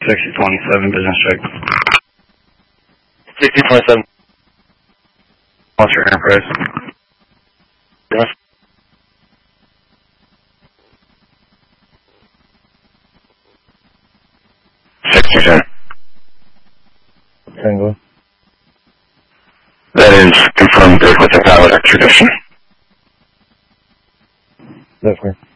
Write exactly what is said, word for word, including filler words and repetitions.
sixty twenty-seven, business check. sixty twenty-seven. What's your enterprise? Yes. sixty ten. Tango. That is confirmed with the pilot extradition. That's me.